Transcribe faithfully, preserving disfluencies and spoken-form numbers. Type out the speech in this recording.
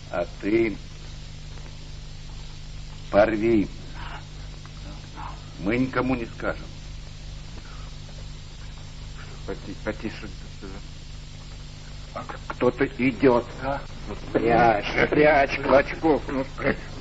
А ты порви. Мы никому не скажем. Потише, потише. Кто-то идет. А? Ну, спрячь, спрячь, Клочков. Ну, спрячь.